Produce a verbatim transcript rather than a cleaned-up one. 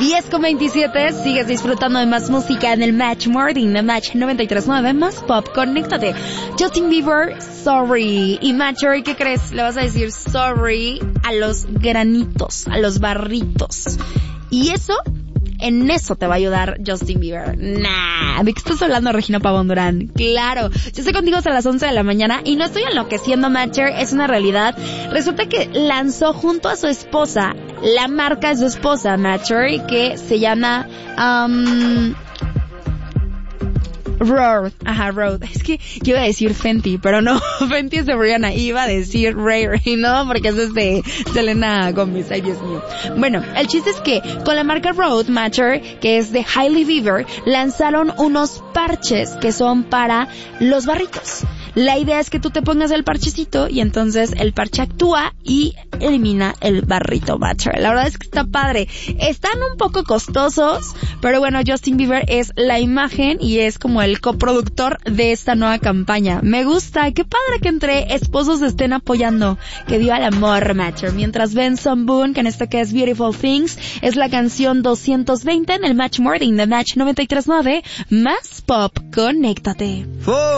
diez con veintisiete, sigues disfrutando de más música en el Match Morning de Match noventa y tres punto nueve, más pop, conéctate. Justin Bieber, Sorry. Y Matcher, ¿qué crees? Le vas a decir sorry a los granitos, a los barritos. Y eso, en eso te va a ayudar Justin Bieber. Nah, ¿de qué estás hablando, Regina Pavón Durán? Claro, yo estoy contigo hasta las once de la mañana y no estoy enloqueciendo, Matcher, es una realidad. Resulta que lanzó junto a su esposa, la marca de su esposa, Matcher, que se llama... Um, Road, ajá, Road. Es que yo iba a decir Fenty, pero no, Fenty es de Rihanna. Iba a decir Rare, y no, porque eso es de Selena Gomez. Ay, Dios mío. Bueno, el chiste es que con la marca Road Matcher, que es de Hailey Bieber, lanzaron unos parches que son para los barritos. La idea es que tú te pongas el parchecito y entonces el parche actúa y elimina el barrito, Matcher. La verdad es que está padre. Están un poco costosos, pero bueno, Justin Bieber es la imagen y es como el coproductor de esta nueva campaña. Me gusta, qué padre que entre esposos estén apoyando. Que viva el amor, Matcher. Mientras Benson Boone, que en esto que es Beautiful Things, es la canción doscientos veinte en el Match Morning de Match noventa y tres punto nueve, más pop, conéctate.